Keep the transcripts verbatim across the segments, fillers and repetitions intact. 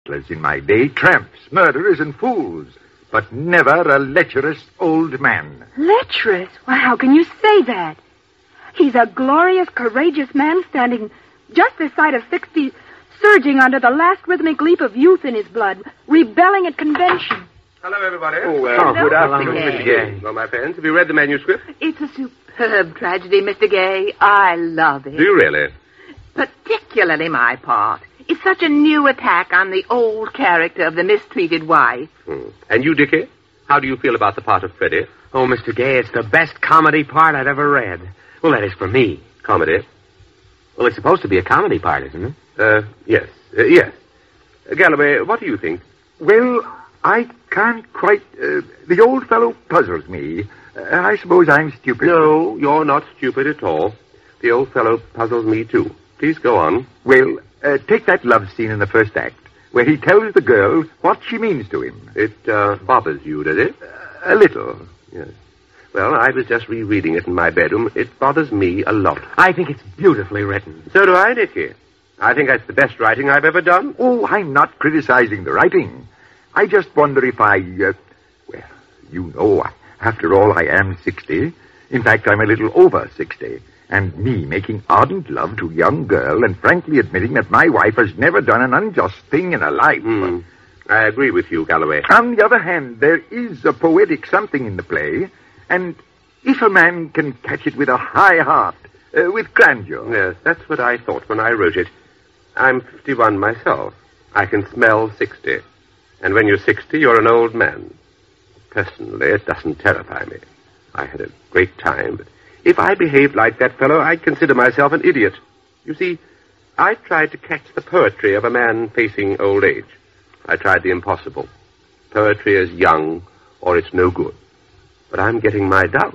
in my day, tramps, murderers, and fools, but never a lecherous old man. Lecherous? Why, how can you say that? He's a glorious, courageous man standing just this side of sixty, surging under the last rhythmic leap of youth in his blood, rebelling at convention. Hello, everybody. Oh, uh, good afternoon, Mister Gay. Well, my friends, have you read the manuscript? It's a superb tragedy, Mister Gay. I love it. Do you really? Particularly my part. It's such a new attack on the old character of the mistreated wife. Hmm. And you, Dickie? How do you feel about the part of Freddie? Oh, Mister Gay, it's the best comedy part I've ever read. Well, that is for me. Comedy? Well, it's supposed to be a comedy part, isn't it? Uh, yes. Uh, yes. Uh, Galloway, what do you think? Well, I can't quite... Uh, the old fellow puzzles me. Uh, I suppose I'm stupid. No, you're not stupid at all. The old fellow puzzles me, too. Please go on. Well, uh, take that love scene in the first act, where he tells the girl what she means to him. It uh, bothers you, does it? Uh, a little. Yes. Well, I was just rereading it in my bedroom. It bothers me a lot. I think it's beautifully written. So do I, Dickie. I think that's the best writing I've ever done. Oh, I'm not criticizing the writing. I just wonder if I... Uh, well, you know, after all, I am sixty. In fact, I'm a little over sixty. And me making ardent love to a young girl and frankly admitting that my wife has never done an unjust thing in her life. Mm. I agree with you, Galloway. On the other hand, there is a poetic something in the play, and if a man can catch it with a high heart, uh, with grandeur... Yes, that's what I thought when I wrote it. I'm fifty-one myself. I can smell sixty. And when you're sixty, you're an old man. Personally, it doesn't terrify me. I had a great time, but if I behaved like that fellow, I'd consider myself an idiot. You see, I tried to catch the poetry of a man facing old age. I tried the impossible. Poetry is young, or it's no good. But I'm getting my doubts.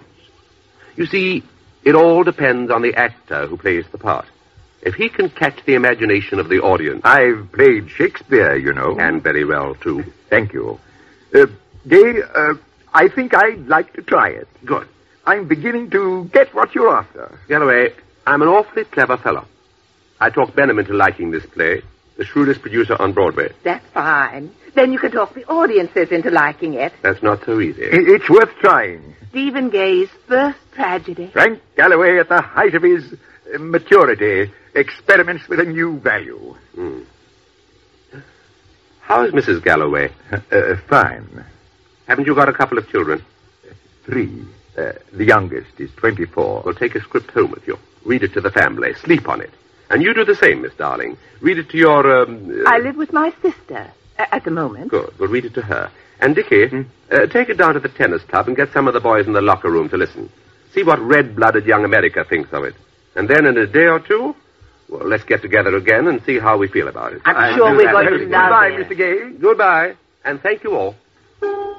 You see, it all depends on the actor who plays the part. If he can catch the imagination of the audience... I've played Shakespeare, you know. And very well, too. Thank you. Uh, Gay, uh, I think I'd like to try it. Good. I'm beginning to get what you're after. Galloway, I'm an awfully clever fellow. I talked Benham into liking this play, the shrewdest producer on Broadway. That's fine. Then you can talk the audiences into liking it. That's not so easy. It's worth trying. Stephen Gay's first tragedy. Frank Galloway at the height of his uh, maturity experiments with a new value. Hmm. How is Missus Galloway? Uh, fine. Haven't you got a couple of children? Three. Uh, the youngest is twenty-four. Well, take a script home with you. Read it to the family. Sleep on it. And you do the same, Miss Darling. Read it to your... Um, uh... I live with my sister uh, at the moment. Good. Well, read it to her. And, Dickie, hmm? uh, take it down to the tennis club and get some of the boys in the locker room to listen. See what red-blooded young America thinks of it. And then in a day or two, well, let's get together again and see how we feel about it. I'm sure we're going to love it. Goodbye, Mister Gay. Goodbye. And thank you all.